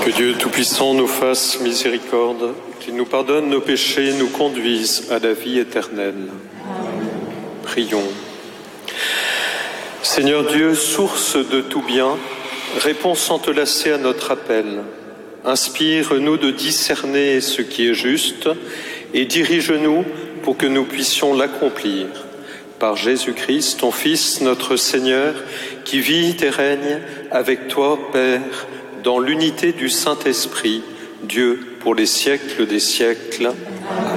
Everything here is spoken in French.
Que Dieu Tout-Puissant nous fasse miséricorde, qu'il nous pardonne nos péchés, nous conduise à la vie éternelle. Amen. Prions. Seigneur Dieu, source de tout bien, réponds sans te lasser à notre appel. Inspire-nous de discerner ce qui est juste et dirige-nous pour que nous puissions l'accomplir. Par Jésus-Christ, ton Fils, notre Seigneur, qui vit et règne avec toi, Père, dans l'unité du Saint-Esprit, Dieu pour les siècles des siècles. Amen.